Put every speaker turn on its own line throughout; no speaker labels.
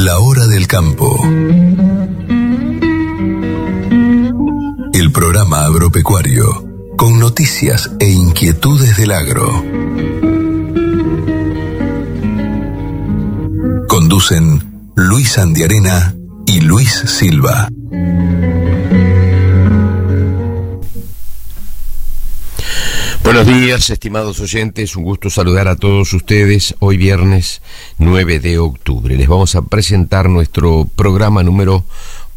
La Hora del Campo. El programa agropecuario con noticias e inquietudes del agro. Conducen Luis Andiarena y Luis Silva.
Buenos días, estimados oyentes, un gusto saludar a todos ustedes. Hoy viernes 9 de octubre les vamos a presentar nuestro programa número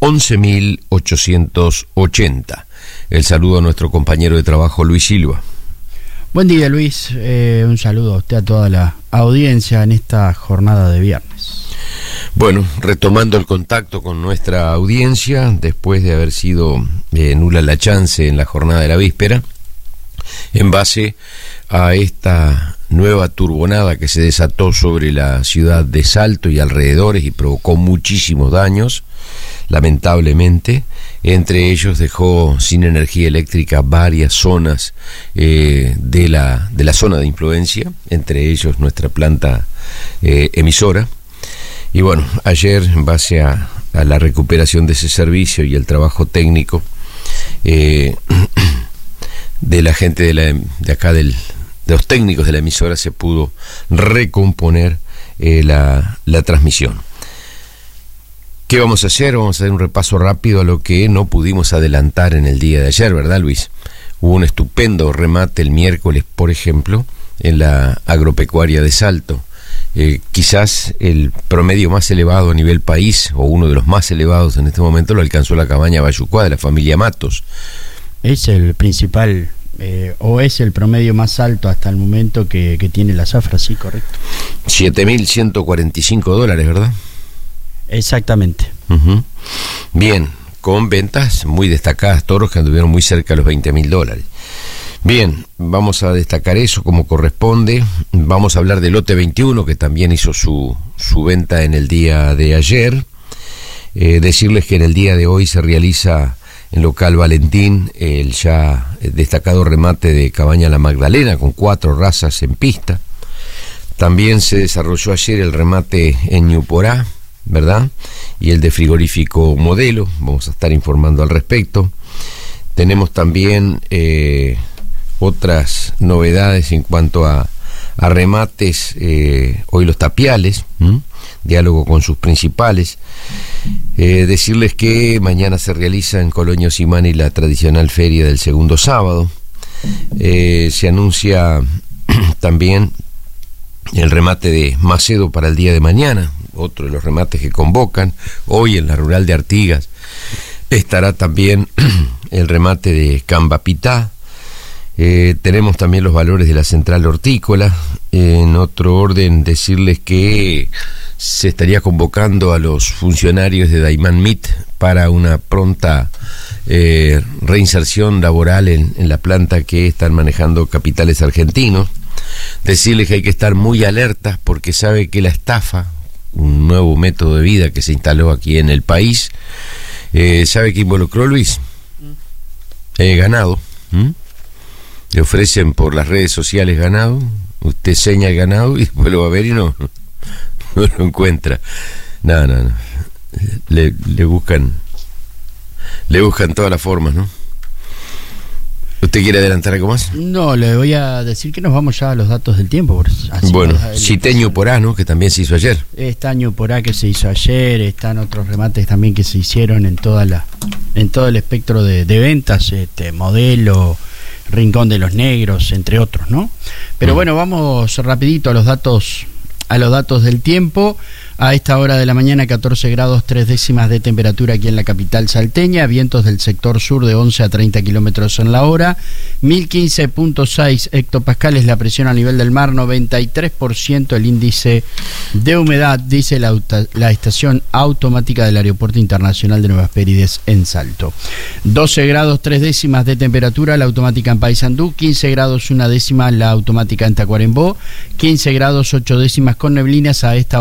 11.880. El saludo a nuestro compañero de trabajo Luis Silva.
Buen día, Luis, un saludo a usted, a toda la audiencia en esta jornada de viernes.
Bueno, retomando el contacto con nuestra audiencia, después de haber sido nula la chance en la jornada de la víspera, en base a esta nueva turbonada que se desató sobre la ciudad de Salto y alrededores y provocó muchísimos daños, lamentablemente. Entre ellos dejó sin energía eléctrica varias zonas de la zona de influencia, entre ellos nuestra planta emisora. Y bueno, ayer, en base a la recuperación de ese servicio y el trabajo técnico de la gente de acá de los técnicos de la emisora, se pudo recomponer la transmisión. ¿Qué vamos a hacer? Vamos a hacer un repaso rápido a lo que no pudimos adelantar en el día de ayer, ¿verdad, Luis? Hubo un estupendo remate el miércoles, por ejemplo, en la agropecuaria de Salto. Quizás el promedio más elevado a nivel país, o uno de los más elevados en este momento, lo alcanzó la cabaña Bayucuá de la familia Matos.
Es el principal, o es el promedio más alto hasta el momento que tiene la zafra, sí, correcto.
$7.145, ¿verdad?
Exactamente.
Uh-huh. Bien, con ventas muy destacadas, toros que anduvieron muy cerca de los $20.000. Bien, vamos a destacar eso como corresponde. Vamos a hablar del lote 21, que también hizo su venta en el día de ayer. Decirles que en el día de hoy se realiza en local Valentín el ya destacado remate de Cabaña La Magdalena, con 4 razas en pista. También se desarrolló ayer el remate en Ñuporá, ¿verdad? Y el de frigorífico Modelo, vamos a estar informando al respecto. Tenemos también otras novedades en cuanto a remates, hoy los tapiales, diálogo con sus principales. Decirles que mañana se realiza en Colonia Simani la tradicional feria del segundo sábado. Se anuncia también el remate de Macedo para el día de mañana, otro de los remates que convocan. Hoy en la rural de Artigas estará también el remate de Cambapitá. Tenemos también los valores de la central hortícola. En otro orden, decirles que se estaría convocando a los funcionarios de Daimán Mit para una pronta reinserción laboral en la planta que están manejando Capitales Argentinos. Decirles que hay que estar muy alertas porque sabe que la estafa, un nuevo método de vida que se instaló aquí en el país, ¿sabe qué involucró, Luis? Ganado. Le ofrecen por las redes sociales ganado, usted seña el ganado y después lo va a ver y no lo encuentra. No. Le buscan todas las formas, ¿no? ¿Usted quiere adelantar algo más?
No, le voy a decir que nos vamos ya a los datos del tiempo.
Bueno, cité Ñuporá, ¿no? Que también se hizo ayer.
Está Ñuporá que se hizo ayer, están otros remates también que se hicieron en todo el espectro de ventas, Modelo, Rincón de los Negros, entre otros, ¿no? Pero bueno, vamos rapidito a los datos del tiempo. A esta hora de la mañana, 14 grados 3 décimas de temperatura aquí en la capital salteña, vientos del sector sur de 11 a 30 kilómetros en la hora, 1015.6 hectopascales la presión a nivel del mar, 93% el índice de humedad, dice la estación automática del Aeropuerto Internacional de Nueva Espérides en Salto. 12 grados 3 décimas de temperatura la automática en Paysandú, 15 grados 1 décima la automática en Tacuarembó, 15 grados 8 décimas con neblinas a esta